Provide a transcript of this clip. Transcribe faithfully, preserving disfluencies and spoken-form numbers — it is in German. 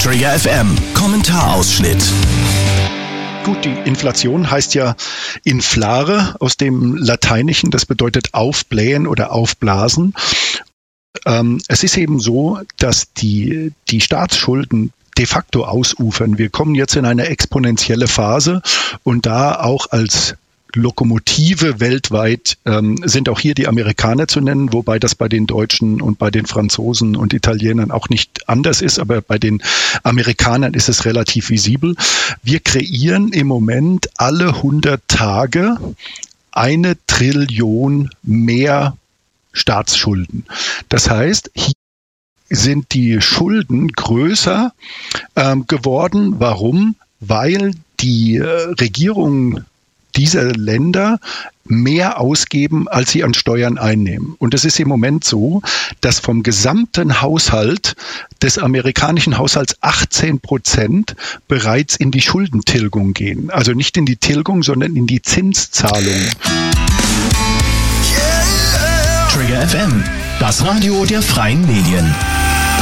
Trigger F M, Kommentarausschnitt. Gut, die Inflation heißt ja inflare aus dem Lateinischen, das bedeutet aufblähen oder aufblasen. Ähm, es ist eben so, dass die, die Staatsschulden de facto ausufern. Wir kommen jetzt in eine exponentielle Phase und da auch als Lokomotive weltweit ähm, sind auch hier die Amerikaner zu nennen, wobei das bei den Deutschen und bei den Franzosen und Italienern auch nicht anders ist, aber bei den Amerikanern ist es relativ visibel. Wir kreieren im Moment alle hundert Tage eine Trillion mehr Staatsschulden. Das heißt, hier sind die Schulden größer ähm, geworden. Warum? Weil die äh, Regierungen dieser Länder mehr ausgeben, als sie an Steuern einnehmen. Und es ist im Moment so, dass vom gesamten Haushalt des amerikanischen Haushalts achtzehn Prozent bereits in die Schuldentilgung gehen. Also nicht in die Tilgung, sondern in die Zinszahlung. Trigger F M, das Radio der freien Medien.